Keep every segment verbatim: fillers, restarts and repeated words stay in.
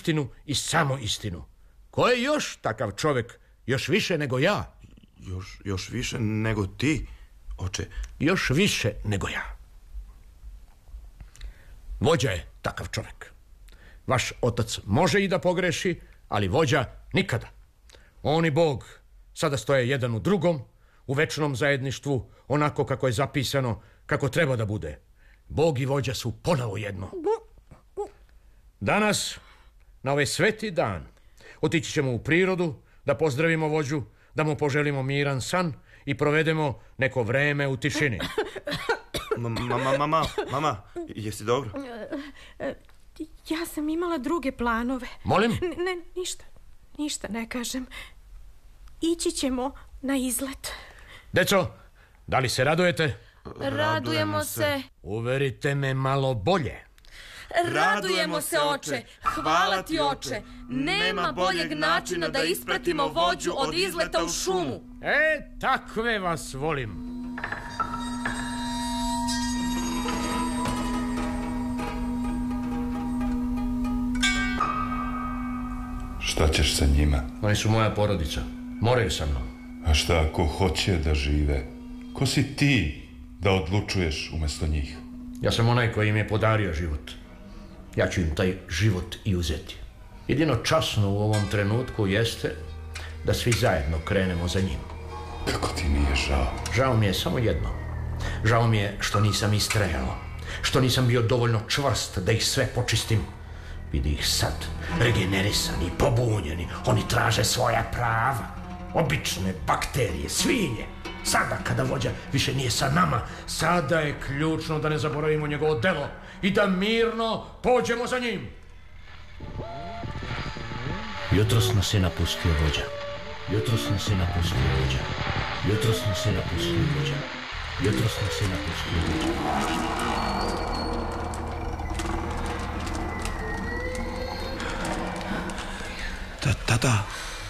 istinu i samo istinu. Ko je još takav čovjek? Još više nego ja. Još, još više nego ti, oče. Još više nego ja. Vođa je takav čovjek. Vaš otac može i da pogreši, ali vođa nikada. On i Bog sada stoje jedan u drugom, u večnom zajedništvu, onako kako je zapisano, kako treba da bude. Bog i vođa su ponovo jedno. Danas, na ovaj sveti dan, otići ćemo u prirodu, da pozdravimo vođu, da mu poželimo miran san i provedemo neko vreme u tišini. Mama, mama, mama, jesi dobro? Ja sam imala druge planove. Molim? Ne, ne, ništa, ništa ne kažem. Ići ćemo na izlet. Deco, da li se radujete? Radujemo se. Uverite me malo bolje. Radujemo se, oče. Hvala ti, oče. Nema boljeg načina da ispratimo vođu od izleta u šumu. E, takve vas volim. Šta ćeš sa njima? Oni su moja porodica. Moraju sa mnom. A šta ako hoće da žive? Ko si ti da odlučuješ umjesto njih? Ja sam onaj koji im je podario život. Ja ću im taj život i uzeti. Jedino časno u ovom trenutku jeste da svi zajedno krenemo za njim. Kako ti nije žao? Žao mi je samo jedno. Žao mi je što nisam istrajao. Što nisam bio dovoljno čvrst da ih sve počistim. Vidi ih sad, regenerisani, pobunjeni. Oni traže svoja prava. Obične bakterije, svinje. Sada kada vođa više nije sa nama, sada je ključno da ne zaboravimo njegovo delo i da mirno pođemo za njim. Jutros nas je napustio vođa. Jutros nas je napustio vođa. Jutros nas je napustio vođa. Jutros nas je napustio vođa. Ta, tata,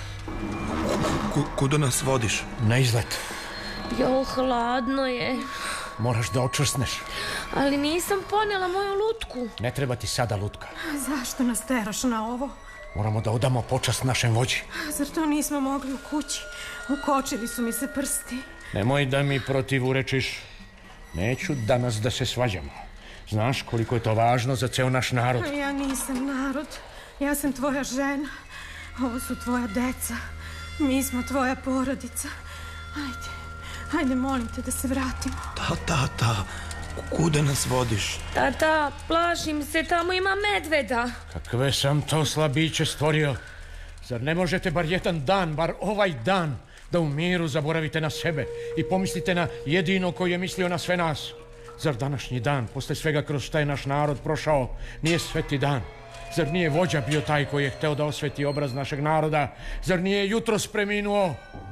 kuda nas vodiš? Na izlet. Jo, hladno je. Moraš da očvrsneš. Ali nisam ponela moju lutku. Ne treba ti sada lutka. Zašto nas teraš na ovo? Moramo da odamo počast našem vođi. Zar to nismo mogli u kući? Ukočili su mi se prsti. Nemoj da mi protivurečiš. Neću danas da se svađamo. Znaš koliko je to važno za ceo naš narod. Ja nisam narod. Ja sam tvoja žena. Ovo su tvoja deca. Mi smo tvoja porodica. Ajde, ajde, molim te da se vratimo. Ta, tata, kuda nas vodiš? Tata, plašim se, tamo ima medveda. Kakve sam to slabiće stvorio. Zar ne možete bar jedan dan, bar ovaj dan, da u miru zaboravite na sebe i pomislite na jedino koji je mislio na sve nas? Zar današnji dan, posle svega kroz šta je naš narod prošao, nije sveti dan? Zar nije vođa bio taj koji je hteo da osveti obraz našeg naroda? Zar nije jutros preminuo?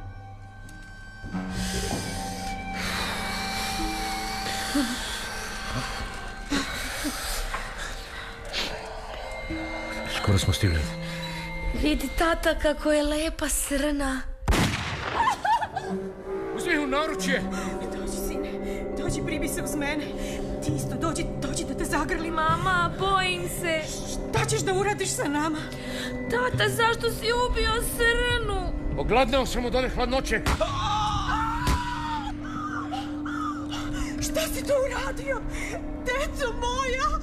Skoro smo stigli. Vidi, tata, kako je lepa srna. Uzmi u naručje. Dođi, sine, dođi, pribi se uz mene. Ti isto, dođi, dođi da te zagrlim. Mama, bojim se. Šta ćeš da uradiš sa nama? Tata, zašto si ubio srnu? Ogladneo sam od ove hladnoće. Šta si to uradio? Deco moja!